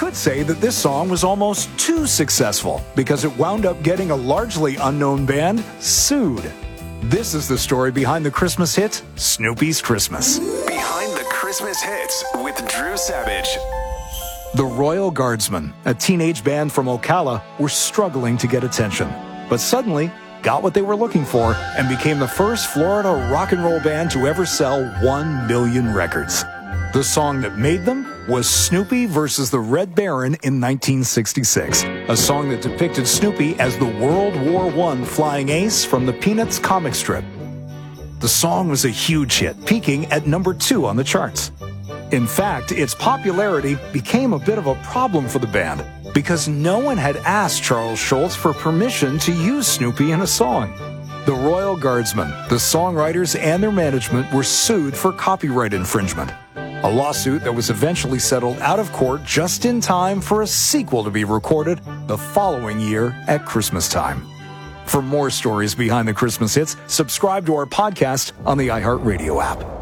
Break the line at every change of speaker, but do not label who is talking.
could say that this song was almost too successful because it wound up getting a largely unknown band sued. This is the story behind the Christmas hit, Snoopy's Christmas.
Behind the Christmas hits with Drew Savage.
The Royal Guardsmen, a teenage band from Ocala, were struggling to get attention, but suddenly got what they were looking for and became the first Florida rock and roll band to ever sell 1 million records. The song that made them was Snoopy versus the Red Baron in 1966, a song that depicted Snoopy as the World War I flying ace from the Peanuts comic strip. The song was a huge hit, peaking at number 2 on the charts. In fact, its popularity became a bit of a problem for the band because no one had asked Charles Schulz for permission to use Snoopy in a song. The Royal Guardsmen, the songwriters, and their management were sued for copyright infringement, a lawsuit that was eventually settled out of court just in time for a sequel to be recorded the following year at Christmas time. For more stories behind the Christmas hits, subscribe to our podcast on the iHeartRadio app.